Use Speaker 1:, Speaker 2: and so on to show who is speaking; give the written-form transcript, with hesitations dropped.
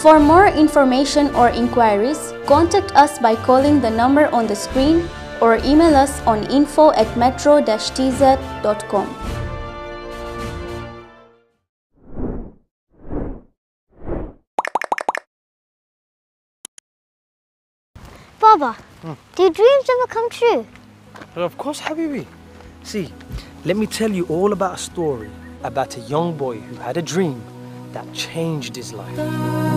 Speaker 1: For more information or inquiries, contact us by calling the number on the screen or email us on info@metro-tz.com.
Speaker 2: Baba, do your dreams ever come true?
Speaker 3: Well, of course, Habibi. See, let me tell you all about a story about a young boy who had a dream that changed his life.